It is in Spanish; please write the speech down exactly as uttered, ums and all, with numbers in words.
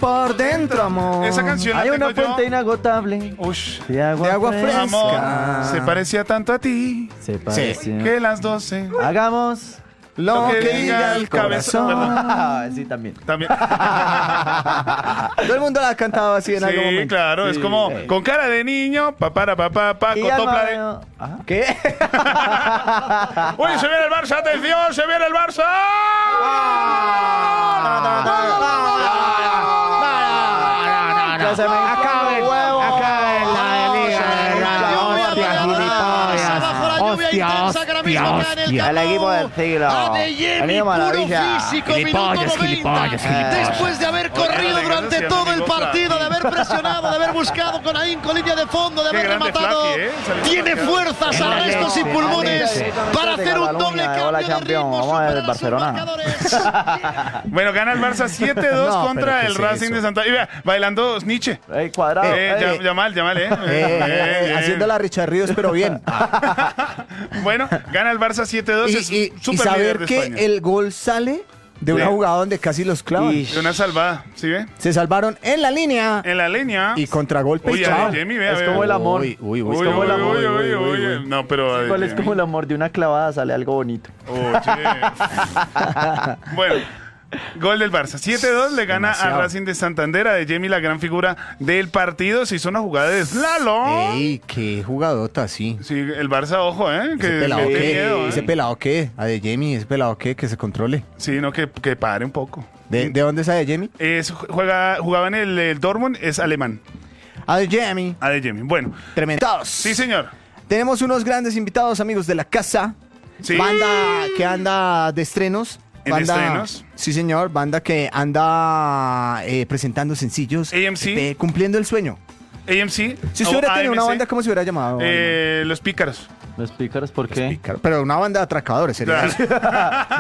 por dentro, amor. Esa canción la Hay tengo una fuente yo. inagotable Ush. de agua, De agua fresca. fresca. Amor, se parecía tanto a ti Se parece. que las doce. Hagamos Lo que diga el cabezón. corazón. Ah, sí, también. También. Todo el mundo la ha cantado así en algún Sí, momento. claro, es Sí. como con cara de niño, pa para pa pa pa, Y con topla de. alma- Ajá. ¿Qué? Uy, se viene el Barça, atención, se viene el Barça. Ya se me Acaben, acaben la liga de verdad. Hostia, gilipollas. Hostia, hostia, hostia. El equipo del siglo. Adeyemi, Venido puro maravilla. físico, Gilipollas, minuto noventa. gilipollas, gilipollas. Después de haber corrido Oye, durante gracias, todo el amigo partido, de haber presionado, de haber buscado con ahínco línea de fondo, de Qué haber grande rematado, Flaky, ¿eh? Saliendo tiene marcado. fuerzas, En la arrestos y leche, pulmones en la leche. para hacer un doble Cataluña, cambio hola, de campeón. ritmo, Vamos a ver superar el a sus Barcelona. marcadores. Bueno, gana el Barça siete dos No, contra pero ¿qué el es Racing eso? de Santa. Y vea, bailando Nietzsche. Ey, cuadrado. Eh, ey. ya- Yamal, Yamal, eh. Eh, eh, eh, Bien, bien. haciendo la Richard Ríos, pero bien. Bueno, gana el Barça siete dos. Y, es y- y super líder saber de que España. el gol sale de una Sí. jugada donde casi los clavan. Y- De una salvada, ¿sí ve? Se salvaron en la línea En la línea. y contragolpe. Uy, y chao. Jamie, vea, Es vea. como el amor. Uy, uy, Uy, uy. uy, como el amor. uy, Uy, uy, uy, uy. uy. No, pero. ¿Cuál es como el amor de una clavada? Sale algo bonito. Oye. Bueno, gol del Barça. siete dos le gana Demasiado. a Racing de Santander. A De Jemi, la gran figura del partido. Se hizo una jugada de slalom. Ey, qué jugadota, sí. Sí, el Barça, ojo, ¿eh? Que Ese pelado mete qué, miedo, ¿eh? ese pelado qué, a De Jemi, ese pelado qué, que se controle. Sí, no, que, que pare un poco. ¿De, ¿de dónde es a De Jemi? Es, juega, jugaba en el, el Dortmund, es alemán. A De Jemi. A De Jemi. Bueno, Tremendados. sí, señor. Tenemos unos grandes invitados, amigos de la casa. Sí. Banda que anda de estrenos. ¿En Banda, estrenos? Sí, señor. Banda que anda eh, presentando sencillos. A M C. eh, cumpliendo el sueño. A M C. Si o usted hubiera tenido una A M C, banda, ¿cómo se hubiera llamado? eh, Los Pícaros. Los pícaros, ¿por qué? Pero una banda de atracadores, sería. Claro.